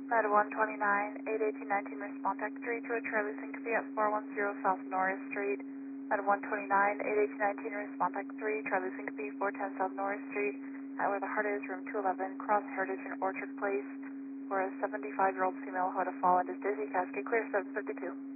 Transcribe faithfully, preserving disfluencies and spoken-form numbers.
Med one twenty-nine, eight eighteen nineteen, respond tech three to a Charlie Syncope at four one zero South Norris Street. Med one twenty-nine, eight eighteen nineteen, respond tech three, Charlie Syncope, four ten South Norris Street. At where the heart is, room two eleven, Cross Heritage and Orchard Place, where a seventy-five-year-old female who had a fall and is dizzy, cascade clear, seven fifty-two.